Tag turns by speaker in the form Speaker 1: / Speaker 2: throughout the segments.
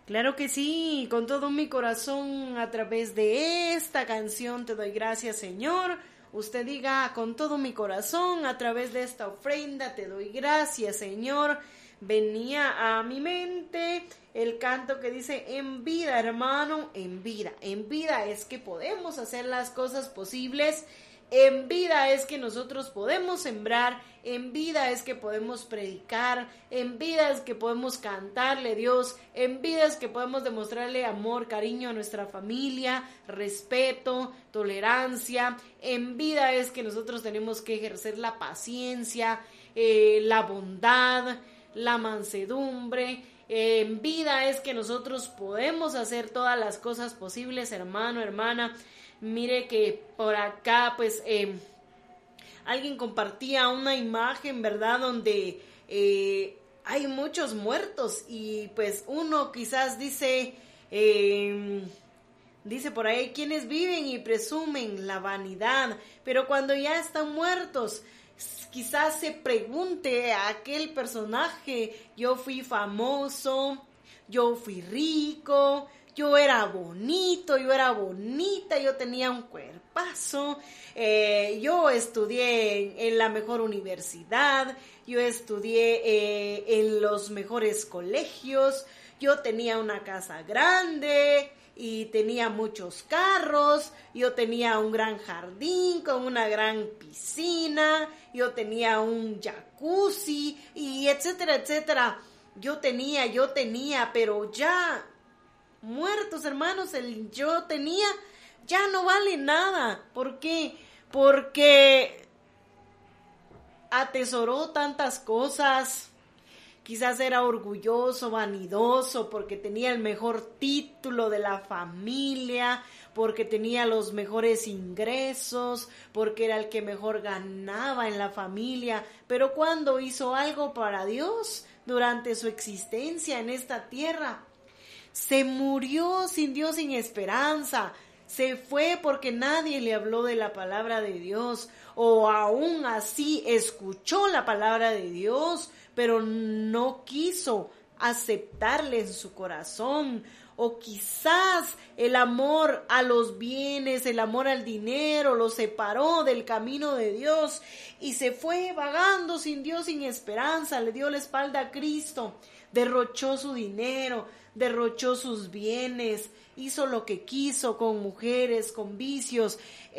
Speaker 1: Claro que sí, con todo mi corazón a través de esta canción te doy gracias, Señor. Usted diga, con todo mi corazón a través de esta ofrenda te doy gracias, Señor. Venía a mi mente el canto que dice, en vida, hermano, en vida es que podemos hacer las cosas posibles. En vida es que nosotros podemos sembrar, en vida es que podemos predicar, en vida es que podemos cantarle a Dios, en vida es que podemos demostrarle amor, cariño a nuestra familia, respeto, tolerancia. En vida es que nosotros tenemos que ejercer la paciencia, la bondad, la mansedumbre. En vida es que nosotros podemos hacer todas las cosas posibles, hermano, hermana. Mire que por acá pues alguien compartía una imagen, ¿verdad? Donde hay muchos muertos y pues uno quizás dice por ahí, quienes viven y presumen la vanidad, pero cuando ya están muertos, quizás se pregunte a aquel personaje, yo fui famoso, yo fui rico, yo era bonito, yo era bonita, yo tenía un cuerpazo, yo estudié en la mejor universidad, yo estudié en los mejores colegios, yo tenía una casa grande y tenía muchos carros, yo tenía un gran jardín con una gran piscina, yo tenía un jacuzzi y etcétera, etcétera. Yo tenía, pero ya muertos, hermanos, el yo tenía ya no vale nada. ¿Por qué? Porque atesoró tantas cosas. Quizás era orgulloso, vanidoso, porque tenía el mejor título de la familia, porque tenía los mejores ingresos, porque era el que mejor ganaba en la familia. Pero cuando hizo algo para Dios durante su existencia en esta tierra, se murió sin Dios, sin esperanza. Se fue porque nadie le habló de la palabra de Dios, o aún así escuchó la palabra de Dios, pero no quiso aceptarle en su corazón. O quizás el amor a los bienes, el amor al dinero lo separó del camino de Dios y se fue vagando sin Dios, sin esperanza. Le dio la espalda a Cristo, derrochó su dinero, derrochó sus bienes, hizo lo que quiso con mujeres, con vicios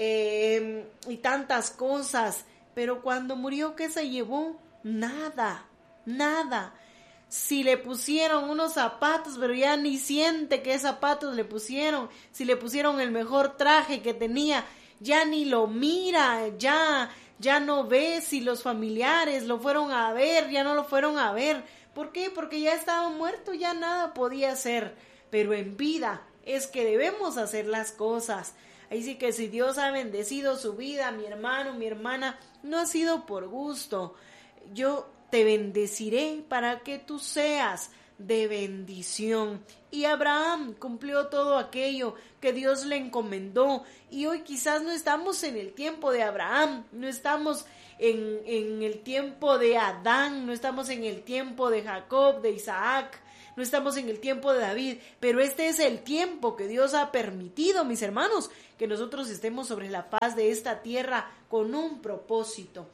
Speaker 1: y tantas cosas. Pero cuando murió, ¿qué se llevó? Nada, nada. Si le pusieron unos zapatos, pero ya ni siente qué zapatos le pusieron. Si le pusieron el mejor traje que tenía, ya ni lo mira, ya no ve si los familiares lo fueron a ver, ya no lo fueron a ver. ¿Por qué? Porque ya estaba muerto, ya nada podía hacer. Pero en vida es que debemos hacer las cosas. Así que si Dios ha bendecido su vida, mi hermano, mi hermana, no ha sido por gusto. Yo te bendeciré para que tú seas de bendición. Y Abraham cumplió todo aquello que Dios le encomendó. Y hoy quizás no estamos en el tiempo de Abraham, no estamos en el tiempo de Adán, no estamos en el tiempo de Jacob, de Isaac, no estamos en el tiempo de David, pero este es el tiempo que Dios ha permitido, mis hermanos, que nosotros estemos sobre la faz de esta tierra con un propósito.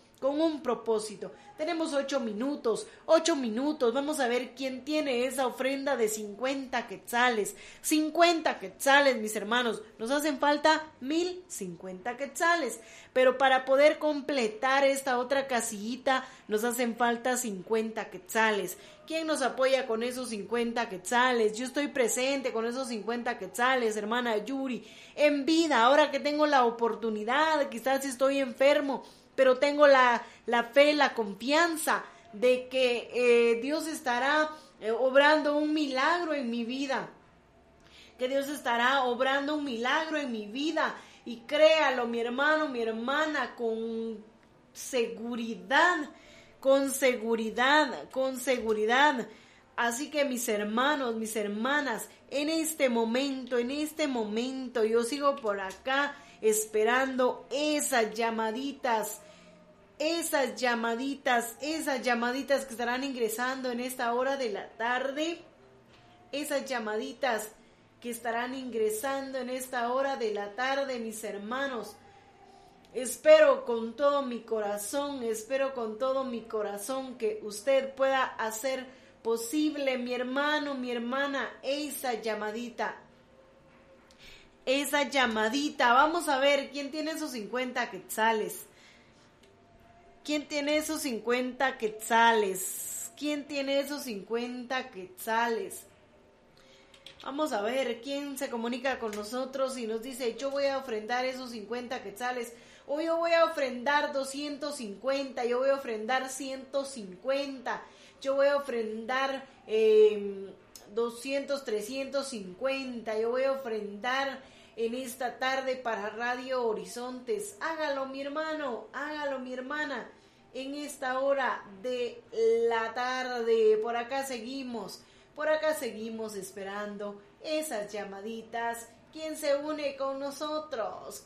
Speaker 1: Tenemos 8 minutos, vamos a ver quién tiene esa ofrenda de 50 quetzales. 50 quetzales, mis hermanos, nos hacen falta 1050 quetzales, pero para poder completar esta otra casillita nos hacen falta 50 quetzales. ¿Quién nos apoya con esos 50 quetzales? Yo estoy presente con esos 50 quetzales, hermana Yuri, en vida, ahora que tengo la oportunidad, quizás estoy enfermo, pero tengo la fe, la confianza de que Dios estará obrando un milagro en mi vida. Que Dios estará obrando un milagro en mi vida. Y créalo, mi hermano, mi hermana, con seguridad. Así que mis hermanos, mis hermanas, en este momento, yo sigo por acá esperando esas llamaditas que estarán ingresando en esta hora de la tarde. esas llamaditas que estarán ingresando en esta hora de la tarde, mis hermanos. Espero con todo mi corazón que usted pueda hacer posible, mi hermano, mi hermana, esa llamadita. Vamos a ver quién tiene esos 50 quetzales. ¿Quién tiene esos 50 quetzales? Vamos a ver quién se comunica con nosotros y nos dice: yo voy a ofrendar esos 50 quetzales, o yo voy a ofrendar 250, yo voy a ofrendar 150, yo voy a ofrendar 200, 350, yo voy a ofrendar en esta tarde para Radio Horizontes. Hágalo, mi hermano, hágalo, mi hermana, en esta hora de la tarde. Por acá seguimos esperando esas llamaditas. ¿Quién se une con nosotros?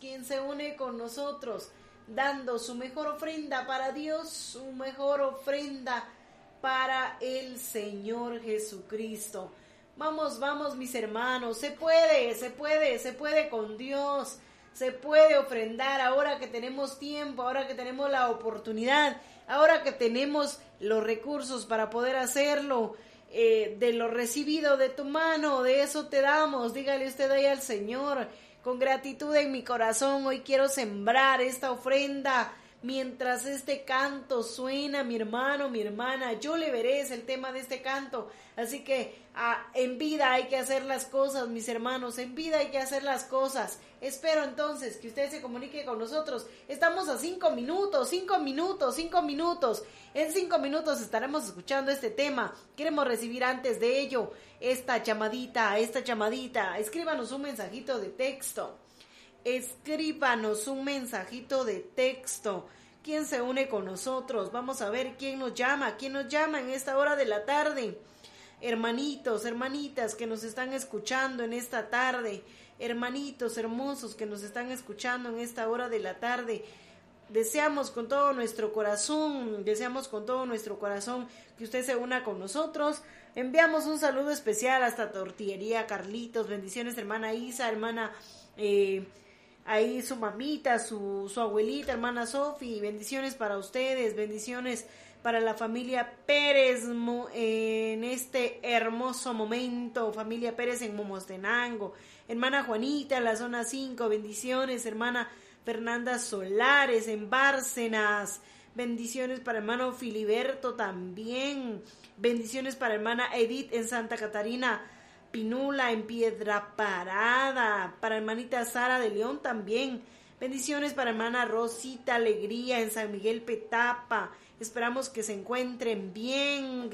Speaker 1: Dando su mejor ofrenda para Dios, su mejor ofrenda para el Señor Jesucristo. Vamos, mis hermanos, se puede con Dios, se puede ofrendar ahora que tenemos tiempo, ahora que tenemos la oportunidad, ahora que tenemos los recursos para poder hacerlo. De lo recibido de tu mano, de eso te damos. Dígale usted ahí al Señor: con gratitud en mi corazón, hoy quiero sembrar esta ofrenda. Mientras este canto suena, mi hermano, mi hermana, yo le veré, es el tema de este canto. Así que en vida hay que hacer las cosas, mis hermanos, en vida hay que hacer las cosas. Espero entonces que usted se comunique con nosotros. Estamos a 5 minutos. En 5 minutos estaremos escuchando este tema. Queremos recibir antes de ello esta llamadita. Escríbanos un mensajito de texto. ¿Quién se une con nosotros? Vamos a ver quién nos llama en esta hora de la tarde. Hermanitos, hermanitas que nos están escuchando en esta tarde, hermanitos hermosos que nos están escuchando en esta hora de la tarde, deseamos con todo nuestro corazón que usted se una con nosotros. Enviamos un saludo especial hasta Tortillería Carlitos. Bendiciones, hermana Isa, hermana ahí su mamita, su abuelita, hermana Sofi. Bendiciones para ustedes, bendiciones para la familia Pérez en este hermoso momento. Familia Pérez en Momostenango. Hermana Juanita en la zona 5. Bendiciones, hermana Fernanda Solares en Bárcenas. Bendiciones para hermano Filiberto también. Bendiciones para hermana Edith en Santa Catarina Pinula, en Piedra Parada. Para hermanita Sara de León también. Bendiciones para hermana Rosita Alegría en San Miguel Petapa. Esperamos que se encuentren bien,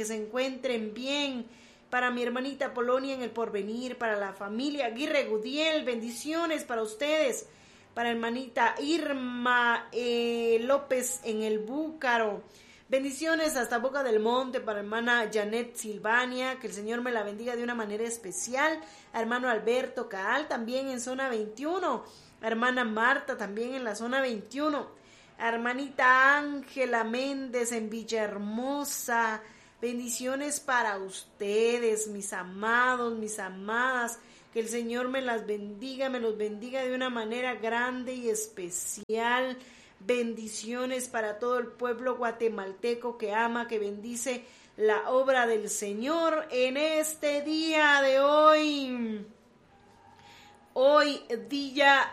Speaker 1: Para mi hermanita Polonia en El Porvenir, para la familia Aguirre Gudiel, bendiciones para ustedes. Para hermanita Irma López en El Búcaro. Bendiciones hasta Boca del Monte para hermana Janet Silvania, que el Señor me la bendiga de una manera especial. A hermano Alberto Caal también en zona 21. A hermana Marta también en la zona 21. A hermanita Ángela Méndez en Villahermosa. Bendiciones para ustedes, mis amados, mis amadas. Que el Señor me los bendiga de una manera grande y especial. Bendiciones para todo el pueblo guatemalteco que ama, que bendice la obra del Señor en este día de hoy. Hoy día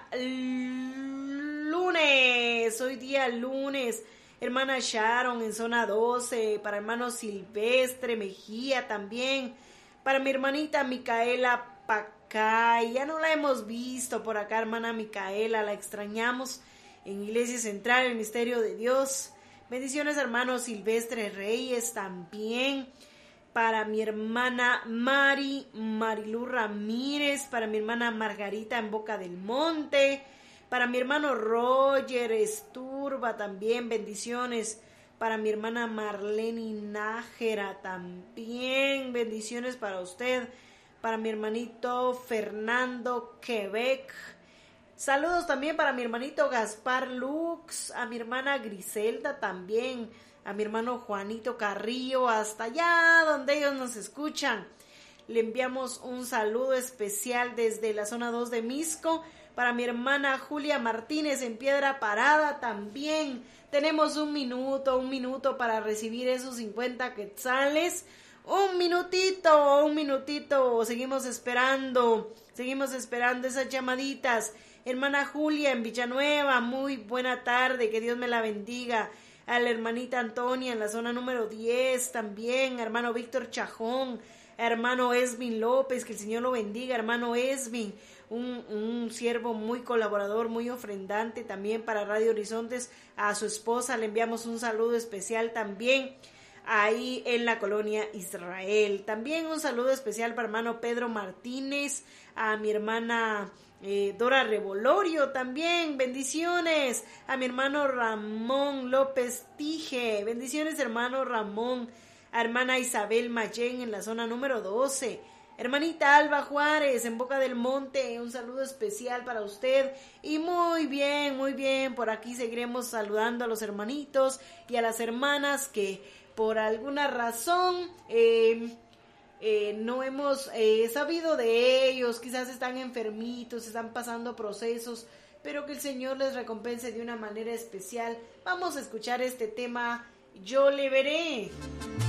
Speaker 1: lunes. Hermana Sharon en zona 12, para hermano Silvestre Mejía también, para mi hermanita Micaela Pacay, ya no la hemos visto por acá, hermana Micaela, la extrañamos en Iglesia Central, el Misterio de Dios. Bendiciones, hermano Silvestre Reyes también, para mi hermana Marilú Ramírez, para mi hermana Margarita en Boca del Monte, para mi hermano Roger Esturba también, bendiciones. Para mi hermana Marlene Nájera también, bendiciones para usted. Para mi hermanito Fernando Quebec. Saludos también para mi hermanito Gaspar Lux, a mi hermana Griselda también, a mi hermano Juanito Carrillo, hasta allá donde ellos nos escuchan. Le enviamos un saludo especial desde la zona 2 de Misco. Para mi hermana Julia Martínez en Piedra Parada también. Tenemos un minuto para recibir esos 50 quetzales. Un minutito. Seguimos esperando esas llamaditas. Hermana Julia en Villanueva, muy buena tarde, que Dios me la bendiga. A la hermanita Antonia en la zona número 10 también. Hermano Víctor Chajón. Hermano Esvin López, que el Señor lo bendiga. Hermano Esvin, un siervo muy colaborador, muy ofrendante también para Radio Horizontes. A su esposa le enviamos un saludo especial también ahí en la colonia Israel. También un saludo especial para hermano Pedro Martínez, a mi hermana Dora Revolorio también, bendiciones. A mi hermano Ramón López Tije, bendiciones hermano Ramón. A hermana Isabel Mayén en la zona número 12. Hermanita Alba Juárez en Boca del Monte, un saludo especial para usted. Y muy bien, por aquí seguiremos saludando a los hermanitos y a las hermanas que por alguna razón no hemos sabido de ellos, quizás están enfermitos, están pasando procesos, pero que el Señor les recompense de una manera especial. Vamos a escuchar este tema, Yo le veré.